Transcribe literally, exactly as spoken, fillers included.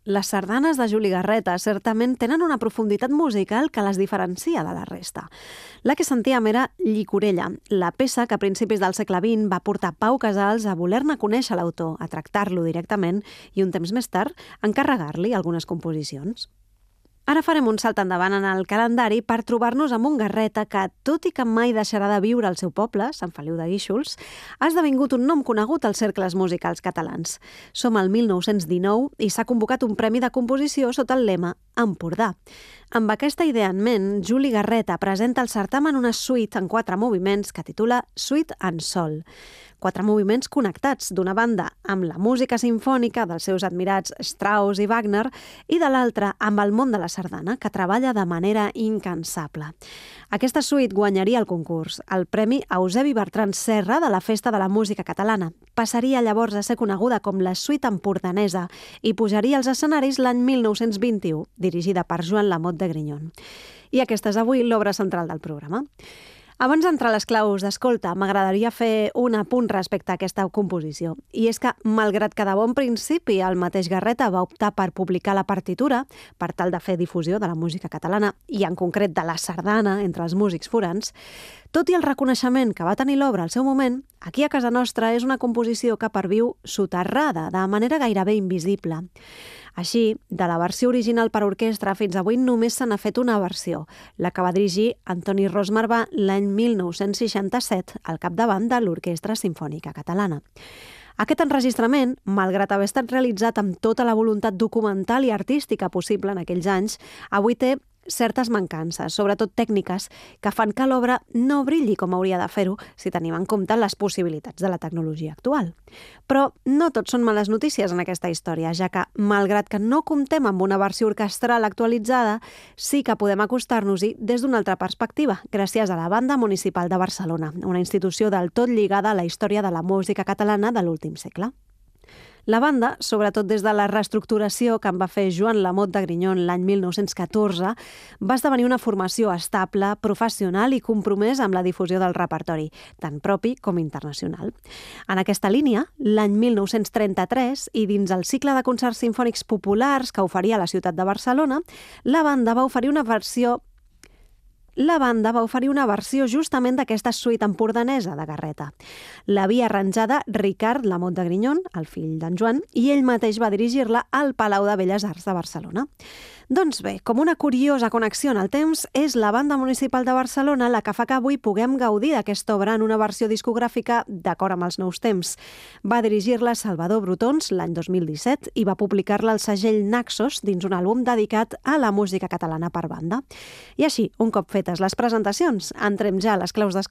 Les sardanes de Juli Garreta certament tenen una profunditat musical que les diferencia de la resta. La que sentíem era Llicorella, la peça que a principis del segle vint va portar Pau Casals a voler-ne conèixer l'autor, a tractar-lo directament i un temps més tard encarregar-li algunes composicions. Ara farem un salt endavant en el calendari per trobar-nos amb un Garreta que, tot i que mai deixarà de viure al seu poble, Sant Feliu de Guíxols, ha esdevingut un nom conegut als cercles musicals catalans. Som al mil nou-cents dinou i s'ha convocat un premi de composició sota el lema Empordà. Amb aquesta idea en ment, Juli Garreta presenta al certamen una suite en quatre moviments que titula Suite en Sol. Quatre moviments connectats, d'una banda amb la música simfònica dels seus admirats Strauss i Wagner i de l'altra amb el món de la sardana, que treballa de manera incansable. Aquesta suite guanyaria el concurs, el Premi Eusebi Bertran Serra de la Festa de la Música Catalana. Passaria llavors a ser coneguda com la Suite Empordanesa i pujaria als escenaris l'any mil nou-cents vint-i-u, dirigida per Joan Lamotte de Grignon. I aquesta és avui l'obra central del programa. Abans d'entrar a les claus d'escolta, m'agradaria fer un apunt respecte a aquesta composició. I és que, malgrat que de bon principi el mateix Garreta va optar per publicar la partitura per tal de fer difusió de la música catalana i en concret de la sardana entre els músics forans, tot i el reconeixement que va tenir l'obra al seu moment, aquí a casa nostra és una composició que perviu soterrada, de manera gairebé invisible. Així, de la versió original per orquestra fins avui només se n'ha fet una versió, la que va dirigir Antoni Ros Marvà l'any mil nou-cents seixanta-set al capdavant de l'Orquestra Simfònica Catalana. Aquest enregistrament, malgrat haver estat realitzat amb tota la voluntat documental i artística possible en aquells anys, avui té certes mancances, sobretot tècniques, que fan que l'obra no brilli com hauria de fer-ho si tenim en compte les possibilitats de la tecnologia actual. Però no tot són males notícies en aquesta història, ja que, malgrat que no comptem amb una versió orquestral actualitzada, sí que podem acostar-nos-hi des d'una altra perspectiva, gràcies a la Banda Municipal de Barcelona, una institució del tot lligada a la història de la música catalana de l'últim segle. La banda, sobretot des de la reestructuració que en va fer Joan Lamotte de Grignon l'any mil nou-cents catorze, va esdevenir una formació estable, professional i compromès amb la difusió del repertori, tant propi com internacional. En aquesta línia, l'any mil nou-cents trenta-tres, i dins el cicle de concerts simfònics populars que oferia la ciutat de Barcelona, la banda va oferir una versió La banda va oferir una versió justament d'aquesta suite empordanesa de Garreta. L'havia arranjada Ricard Lamotte de Grignon, el fill d'en Joan, i ell mateix va dirigir-la al Palau de Belles Arts de Barcelona. Doncs bé, com una curiosa connexió en el temps, és la Banda Municipal de Barcelona la que fa que avui puguem gaudir d'aquesta obra en una versió discogràfica d'acord amb els nous temps. Va dirigir-la Salvador Brotons l'any dos mil disset i va publicar-la al segell Naxos dins un àlbum dedicat a la música catalana per banda. I així, un cop fetes les presentacions, entrem ja a les claus d'escolta